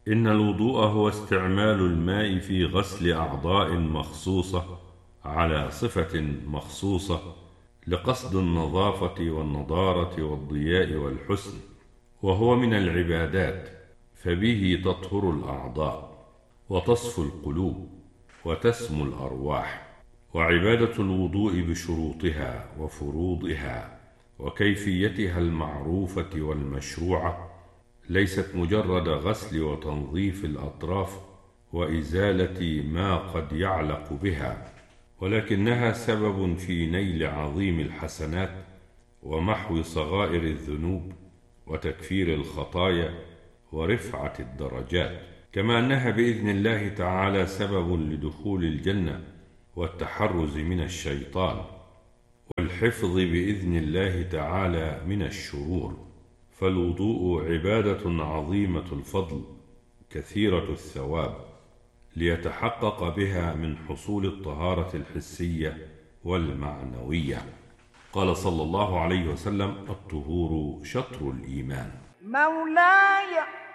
إن الوضوء هو استعمال الماء في غسل أعضاء مخصوصة على صفة مخصوصة لقصد النظافة والنضارة والضياء والحسن، وهو من العبادات، فبه تطهر الأعضاء وتصفو القلوب وتسمو الأرواح. وعبادة الوضوء بشروطها وفروضها وكيفيتها المعروفة والمشروعة ليست مجرد غسل وتنظيف الأطراف وإزالة ما قد يعلق بها، ولكنها سبب في نيل عظيم الحسنات ومحو صغائر الذنوب وتكفير الخطايا ورفعة الدرجات، كما أنها بإذن الله تعالى سبب لدخول الجنة والتحرز من الشيطان والحفظ بإذن الله تعالى من الشرور. فالوضوء عبادة عظيمة الفضل كثيرة الثواب، ليتحقق بها من حصول الطهارة الحسية والمعنوية. قال صلى الله عليه وسلم: الطهور شطر الإيمان. مولاي